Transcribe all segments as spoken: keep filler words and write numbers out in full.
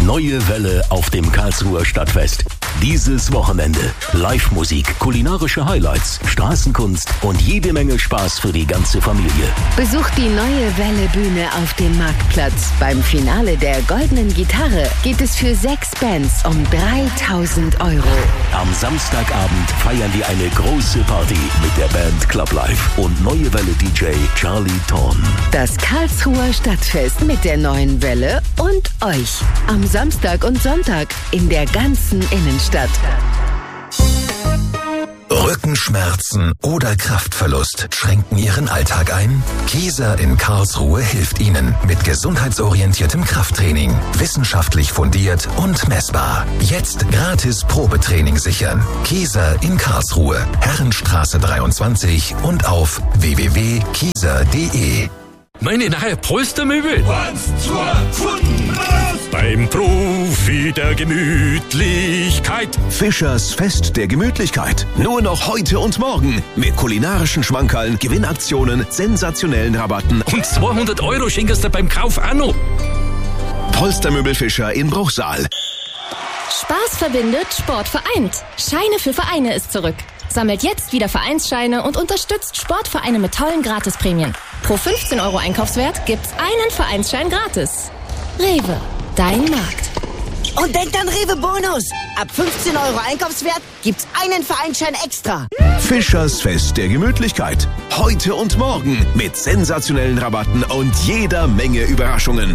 Neue Welle auf dem Karlsruher Stadtfest. Dieses Wochenende Live-Musik, kulinarische Highlights, Straßenkunst und jede Menge Spaß für die ganze Familie. Besucht die Neue Welle Bühne auf dem Marktplatz. Beim Finale der Goldenen Gitarre geht es für sechs Bands um dreitausend Euro. Am Samstagabend feiern wir eine große Party mit der Band Club Life und Neue Welle D J Charlie Thorn. Das Karlsruher Stadtfest mit der Neuen Welle und euch. Am Samstag und Sonntag in der ganzen Innenstadt. Rückenschmerzen oder Kraftverlust schränken Ihren Alltag ein? Kieser in Karlsruhe hilft Ihnen mit gesundheitsorientiertem Krafttraining, wissenschaftlich fundiert und messbar. Jetzt gratis Probetraining sichern. Kieser in Karlsruhe, Herrenstraße dreiundzwanzig und auf w w w punkt kieser punkt de. Meine neue Polstermöbel. Eins, zwei, Kunden raus! Beim Profi der Gemütlichkeit. Fischers Fest der Gemütlichkeit. Nur noch heute und morgen. Mit kulinarischen Schmankerln, Gewinnaktionen, sensationellen Rabatten. Und zweihundert Euro schenkst du beim Kauf auch noch. Polstermöbel Fischer in Bruchsal. Spaß verbindet, Sport vereint. Scheine für Vereine ist zurück. Sammelt jetzt wieder Vereinsscheine und unterstützt Sportvereine mit tollen Gratisprämien. Pro fünfzehn Euro Einkaufswert gibt's einen Vereinsschein gratis. Rewe, dein Markt. Und denkt an Rewe Bonus. Ab fünfzehn Euro Einkaufswert gibt's einen Vereinsschein extra. Fischers Fest der Gemütlichkeit. Heute und morgen mit sensationellen Rabatten und jeder Menge Überraschungen.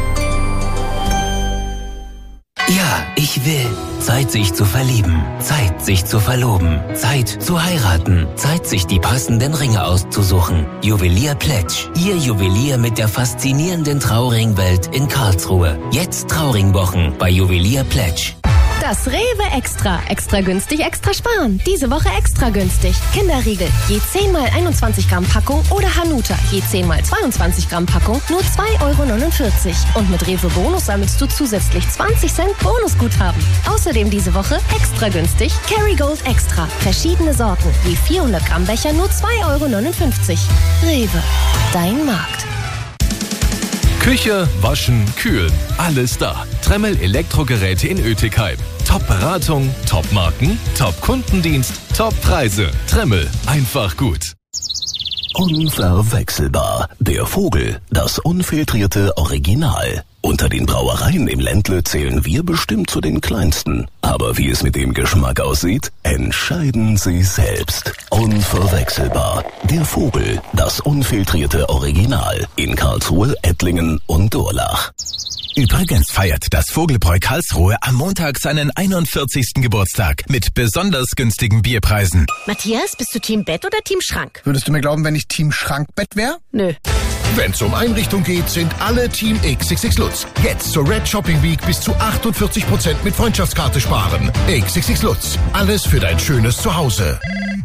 Ja, ich will. Zeit, sich zu verlieben. Zeit, sich zu verloben. Zeit, zu heiraten. Zeit, sich die passenden Ringe auszusuchen. Juwelier Pletsch. Ihr Juwelier mit der faszinierenden Trauringwelt in Karlsruhe. Jetzt Trauringwochen bei Juwelier Pletsch. Das Rewe Extra. Extra günstig, extra sparen. Diese Woche extra günstig. Kinderriegel. Je zehn mal einundzwanzig Gramm Packung oder Hanuta. Je zehn mal zweiundzwanzig Gramm Packung. Nur zwei Euro neunundvierzig. Und mit Rewe Bonus sammelst du zusätzlich zwanzig Cent Bonusguthaben. Außerdem diese Woche extra günstig. Kerrygold Extra. Verschiedene Sorten. Je vierhundert Gramm Becher nur zwei Euro neunundfünfzig. Rewe. Dein Markt. Küche, Waschen, Kühlen. Alles da. Tremmel Elektrogeräte in Oetikheim. Top-Beratung, Top-Marken, Top-Kundendienst, Top-Preise. Tremmel. Einfach gut. Unverwechselbar. Der Vogel. Das unfiltrierte Original. Unter den Brauereien im Ländle zählen wir bestimmt zu den kleinsten. Aber wie es mit dem Geschmack aussieht, entscheiden Sie selbst. Unverwechselbar. Der Vogel. Das unfiltrierte Original. In Karlsruhe, Ettlingen und Durlach. Übrigens feiert das Vogelbräu Karlsruhe am Montag seinen einundvierzigsten Geburtstag mit besonders günstigen Bierpreisen. Matthias, bist du Team Bett oder Team Schrank? Würdest du mir glauben, wenn ich Team Schrankbett wäre? Nö. Wenn es um Einrichtung geht, sind alle Team X X X Lutz. Jetzt zur Red Shopping Week bis zu achtundvierzig Prozent mit Freundschaftskarte sparen. X X X Lutz. Alles für dein schönes Zuhause.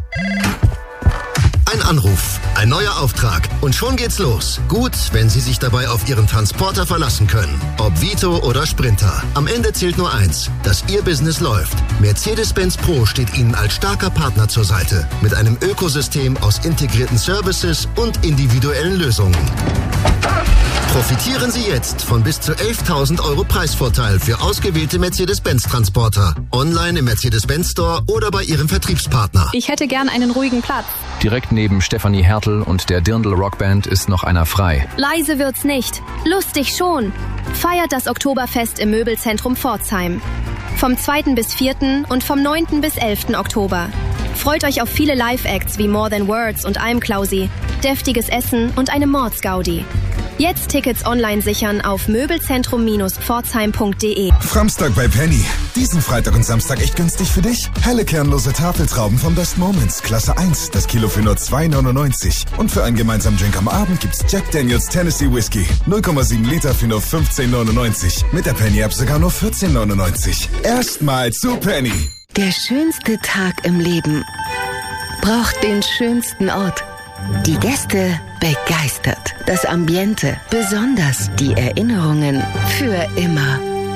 Ein Anruf, ein neuer Auftrag und schon geht's los. Gut, wenn Sie sich dabei auf Ihren Transporter verlassen können. Ob Vito oder Sprinter. Am Ende zählt nur eins, dass Ihr Business läuft. Mercedes-Benz Pro steht Ihnen als starker Partner zur Seite. Mit einem Ökosystem aus integrierten Services und individuellen Lösungen. Profitieren Sie jetzt von bis zu elftausend Euro Preisvorteil für ausgewählte Mercedes-Benz-Transporter. Online im Mercedes-Benz Store oder bei Ihrem Vertriebspartner. Ich hätte gern einen ruhigen Platz. Direkt neben Stefanie Hertel und der Dirndl Rockband ist noch einer frei. Leise wird's nicht. Lustig schon. Feiert das Oktoberfest im Möbelzentrum Pforzheim. Vom zweiten bis vierten und vom neunten bis elften Oktober. Freut euch auf viele Live-Acts wie More Than Words und Almklausi, deftiges Essen und eine Mordsgaudi. Jetzt Tickets online sichern auf möbelzentrum pforzheim punkt de. Framstag bei Penny. Diesen Freitag und Samstag echt günstig für dich. Helle kernlose Tafeltrauben vom Best Moments. Klasse eins. Das Kilo für nur zwei neunundneunzig. Und für einen gemeinsamen Drink am Abend gibt's Jack Daniels Tennessee Whiskey. null Komma sieben Liter für nur fünfzehn neunundneunzig. Mit der Penny-App sogar nur vierzehn neunundneunzig. Erstmal zu Penny. Der schönste Tag im Leben braucht den schönsten Ort. Die Gäste begeistert. Das Ambiente besonders. Die Erinnerungen für immer.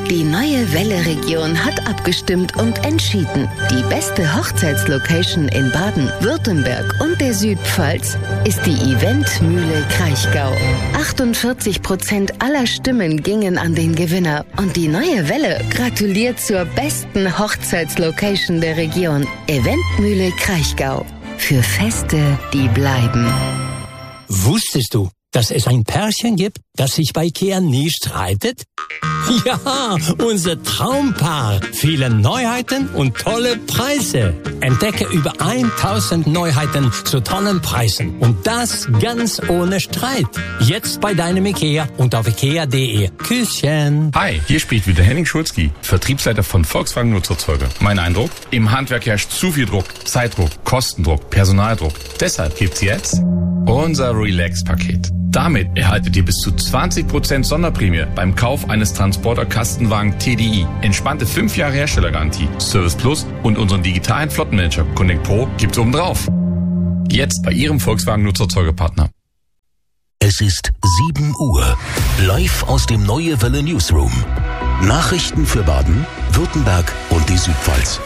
Die neue Welle-Region hat abgestimmt und entschieden. Die beste Hochzeitslocation in Baden, Württemberg und der Südpfalz ist die Eventmühle Kraichgau. achtundvierzig Prozent aller Stimmen gingen an den Gewinner und die neue Welle gratuliert zur besten Hochzeitslocation der Region. Eventmühle Kraichgau. Für Feste, die bleiben. Wusstest du, dass es ein Pärchen gibt, das sich bei Ikea nie streitet? Ja, unser Traumpaar. Viele Neuheiten und tolle Preise. Entdecke über tausend Neuheiten zu tollen Preisen. Und das ganz ohne Streit. Jetzt bei deinem Ikea und auf ikea punkt de. Küsschen. Hi, hier spricht wieder Henning Schulzki, Vertriebsleiter von Volkswagen Nutzerzeuger. Mein Eindruck? Im Handwerk herrscht zu viel Druck. Zeitdruck, Kostendruck, Personaldruck. Deshalb gibt's jetzt unser Relax-Paket. Damit erhaltet ihr bis zu zwanzig Prozent Sonderprämie beim Kauf eines Transporter-Kastenwagen T D I. Entspannte fünf Jahre Herstellergarantie, Service Plus und unseren digitalen Flottenmanager Connect Pro gibt's obendrauf. Jetzt bei Ihrem Volkswagen Nutzerzeugerpartner. Es ist sieben Uhr. Live aus dem Neue Welle Newsroom. Nachrichten für Baden, Württemberg und die Südpfalz.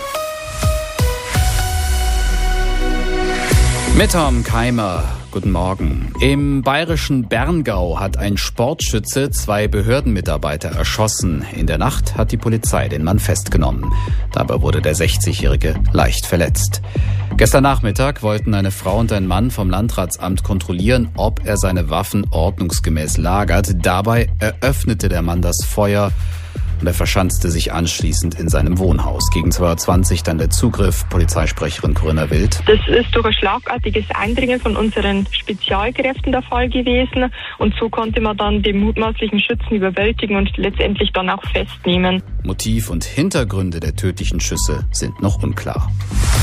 Mit Tom Keimer. Guten Morgen. Im bayerischen Berngau hat ein Sportschütze zwei Behördenmitarbeiter erschossen. In der Nacht hat die Polizei den Mann festgenommen. Dabei wurde der sechzigjährige leicht verletzt. Gestern Nachmittag wollten eine Frau und ein Mann vom Landratsamt kontrollieren, ob er seine Waffen ordnungsgemäß lagert. Dabei eröffnete der Mann das Feuer und er verschanzte sich anschließend in seinem Wohnhaus. Gegen zwei Uhr zwanzig dann der Zugriff, Polizeisprecherin Corinna Wild. Das ist durch ein schlagartiges Eindringen von unseren Spezialkräften der Fall gewesen und so konnte man dann den mutmaßlichen Schützen überwältigen und letztendlich dann auch festnehmen. Motiv und Hintergründe der tödlichen Schüsse sind noch unklar.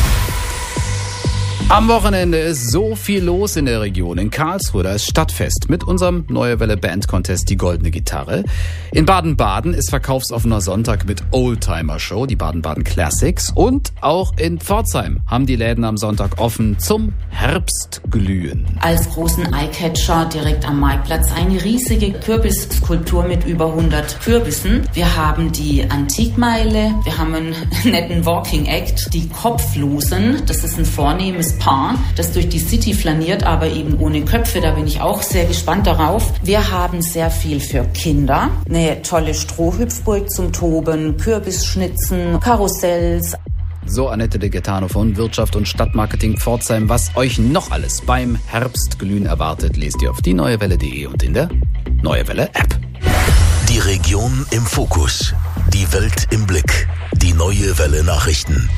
Am Wochenende ist so viel los in der Region. In Karlsruhe, da ist Stadtfest mit unserem Neue Welle Band Contest Die Goldene Gitarre. In Baden-Baden ist verkaufsoffener Sonntag mit Oldtimer Show, die Baden-Baden Classics. Und auch in Pforzheim haben die Läden am Sonntag offen zum Herbstglühen. Als großen Eyecatcher direkt am Marktplatz eine riesige Kürbisskulptur mit über hundert Kürbissen. Wir haben die Antikmeile, wir haben einen netten Walking Act, die Kopflosen. Das ist ein vornehmes Paar, das durch die City flaniert, aber eben ohne Köpfe. Da bin ich auch sehr gespannt darauf. Wir haben sehr viel für Kinder. Eine tolle Strohhüpfburg zum Toben, Kürbisschnitzen, Karussells. So Annette de Gaetano von Wirtschaft und Stadtmarketing Pforzheim. Was euch noch alles beim Herbstglühen erwartet, lest ihr auf die neue welle punkt de und in der Neue Welle App. Die Region im Fokus. Die Welt im Blick. Die Neue Welle Nachrichten.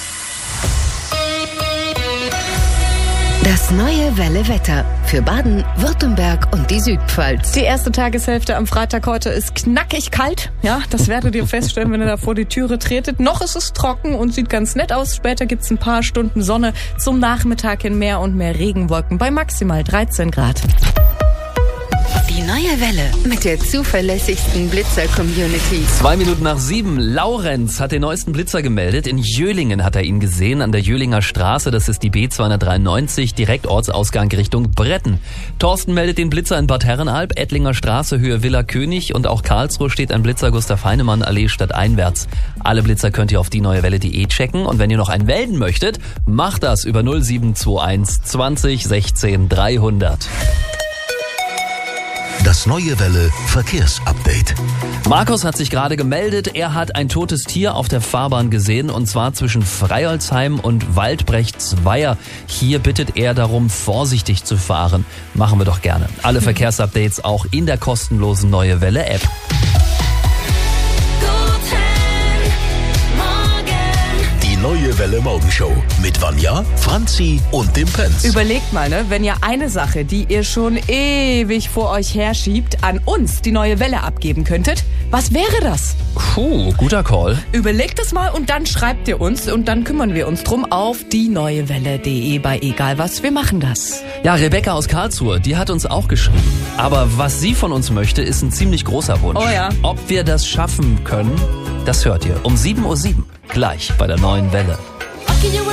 Das Neue Welle Wetter für Baden, Württemberg und die Südpfalz. Die erste Tageshälfte am Freitag heute ist knackig kalt. Ja, das werdet ihr feststellen, wenn ihr da vor die Türe tretet. Noch ist es trocken und sieht ganz nett aus. Später gibt's ein paar Stunden Sonne. Zum Nachmittag hin mehr und mehr Regenwolken bei maximal dreizehn Grad. Die Neue Welle mit der zuverlässigsten Blitzer-Community. Zwei Minuten nach sieben. Laurenz hat den neuesten Blitzer gemeldet. In Jölingen hat er ihn gesehen, an der Jölinger Straße. Das ist die B zweihundertdreiundneunzig, direkt Ortsausgang Richtung Bretten. Thorsten meldet den Blitzer in Bad Herrenalb, Ettlinger Straße, Höhe Villa König. Und auch Karlsruhe steht ein Blitzer, Gustav Heinemann Allee stadteinwärts. Alle Blitzer könnt ihr auf die neue welle punkt de checken. Und wenn ihr noch einen melden möchtet, macht das über null sieben zwei eins zwanzig sechzehn dreihundert. Das Neue Welle Verkehrsupdate. Markus hat sich gerade gemeldet. Er hat ein totes Tier auf der Fahrbahn gesehen und zwar zwischen Freiolzheim und Waldbrechtsweier. Hier bittet er darum, vorsichtig zu fahren. Machen wir doch gerne. Alle Verkehrsupdates auch in der kostenlosen Neue Welle App. Neue Welle Morgenshow mit Vanja, Franzi und dem Prinz. Überlegt mal, ne, wenn ihr eine Sache, die ihr schon ewig vor euch herschiebt, an uns, die Neue Welle, abgeben könntet. Was wäre das? Puh, guter Call. Überlegt es mal und dann schreibt ihr uns und dann kümmern wir uns drum auf die neue welle punkt de bei egal was. Wir machen das. Ja, Rebecca aus Karlsruhe, die hat uns auch geschrieben. Aber was sie von uns möchte, ist ein ziemlich großer Wunsch. Oh ja. Ob wir das schaffen können, das hört ihr um sieben Uhr sieben. Gleich bei der Neuen Welle.